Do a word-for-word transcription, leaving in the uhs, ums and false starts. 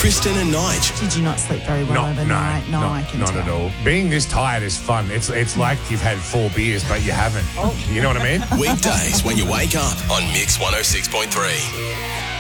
Kristen and Nige. Did you not sleep very well No, overnight? no, no, not, I can not tell. at all. Being this tired is fun. It's it's like you've had four beers, but you haven't. You know what I mean? Weekdays when you wake up on Mix one oh six point three.